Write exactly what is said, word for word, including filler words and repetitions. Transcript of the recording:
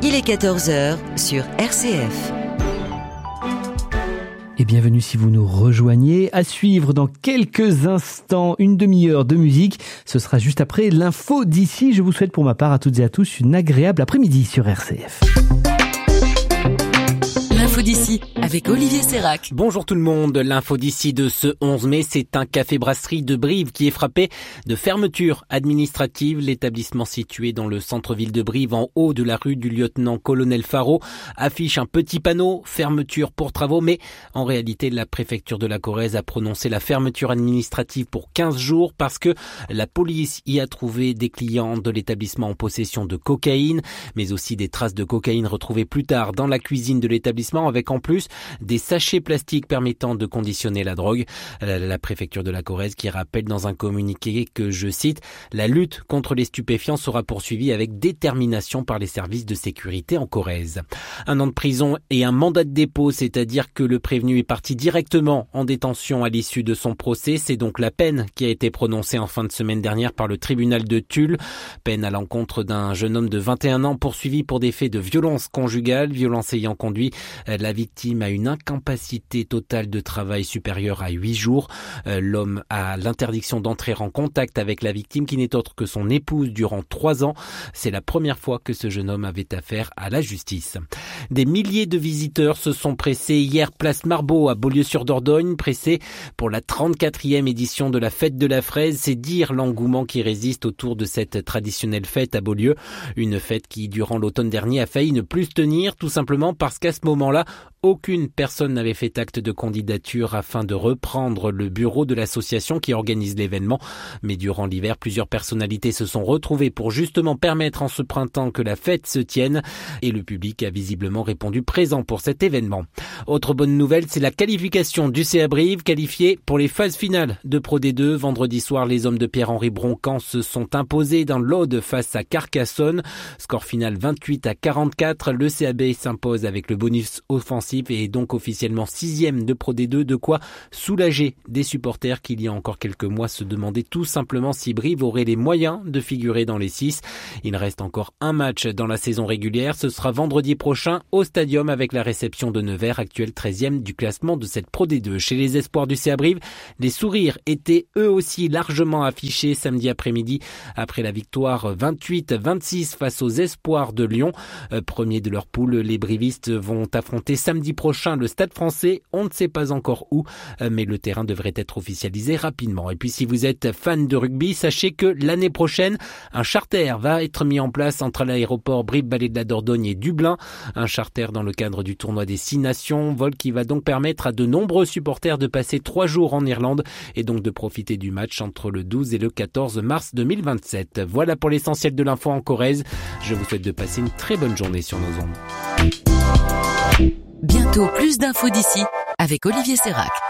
il est quatorze heures sur R C F. Et bienvenue si vous nous rejoignez. À suivre dans quelques instants, une demi-heure de musique. Ce sera juste après l'info d'ici. Je vous souhaite pour ma part à toutes et à tous une agréable après-midi sur R C F. L'info d'ici avec Olivier Sérac. Bonjour tout le monde. L'info d'ici de ce onze mai, c'est un café-brasserie de Brive qui est frappé de fermeture administrative. L'établissement situé dans le centre-ville de Brive, en haut de la rue du lieutenant-colonel Faro, affiche un petit panneau « Fermeture pour travaux », mais en réalité, la préfecture de la Corrèze a prononcé la fermeture administrative pour quinze jours parce que la police y a trouvé des clients de l'établissement en possession de cocaïne, mais aussi des traces de cocaïne retrouvées plus tard dans la cuisine de l'établissement, avec en plus des sachets plastiques permettant de conditionner la drogue. La, la préfecture de la Corrèze qui rappelle dans un communiqué que, je cite, « La lutte contre les stupéfiants sera poursuivie avec détermination par les services de sécurité en Corrèze ». Un an de prison et un mandat de dépôt, c'est-à-dire que le prévenu est parti directement en détention à l'issue de son procès. C'est donc la peine qui a été prononcée en fin de semaine dernière par le tribunal de Tulle. Peine à l'encontre d'un jeune homme de vingt et un ans poursuivi pour des faits de violence conjugale, violence ayant conduit la victime a une incapacité totale de travail supérieure à huit jours. L'homme a l'interdiction d'entrer en contact avec la victime qui n'est autre que son épouse durant trois ans. C'est la première fois que ce jeune homme avait affaire à la justice. Des milliers de visiteurs se sont pressés hier place Marbeau à Beaulieu-sur-Dordogne, pressés pour la trente-quatrième édition de la fête de la fraise. C'est dire l'engouement qui résiste autour de cette traditionnelle fête à Beaulieu. Une fête qui, durant l'automne dernier, a failli ne plus se tenir, tout simplement parce qu'à ce moment-là, aucune personne n'avait fait acte de candidature afin de reprendre le bureau de l'association qui organise l'événement. Mais durant l'hiver, plusieurs personnalités se sont retrouvées pour justement permettre en ce printemps que la fête se tienne. Et le public a visiblement répondu présent pour cet événement. Autre bonne nouvelle, c'est la qualification du C A Brive, qualifié pour les phases finales de Pro D deux. Vendredi soir, les hommes de Pierre-Henri Broncan se sont imposés dans l'Aude face à Carcassonne. Score final vingt-huit à quarante-quatre. Le C A B s'impose avec le bonus offensif et est donc officiellement sixième de Pro D deux, de quoi soulager des supporters qui il y a encore quelques mois se demandaient tout simplement si Brive aurait les moyens de figurer dans les six. Il reste encore un match dans la saison régulière, ce sera vendredi prochain au Stadium avec la réception de Nevers, actuel treizième du classement de cette Pro D deux. Chez les espoirs du C A Brive, les sourires étaient eux aussi largement affichés samedi après-midi après la victoire vingt-huit vingt-six face aux espoirs de Lyon. Premier de leur poule, les brivistes vont affronter samedi prochain le Stade Français, on ne sait pas encore où, mais le terrain devrait être officialisé rapidement. Et puis si vous êtes fan de rugby, sachez que l'année prochaine, un charter va être mis en place entre l'aéroport Brive-Vallée de la Dordogne et Dublin, un charter dans le cadre du tournoi des Six Nations, vol qui va donc permettre à de nombreux supporters de passer trois jours en Irlande et donc de profiter du match entre le douze et le quatorze mars deux mille vingt-sept. Voilà pour l'essentiel de l'info en Corrèze. Je vous souhaite de passer une très bonne journée sur nos ondes. Bientôt plus d'infos d'ici avec Olivier Sérac.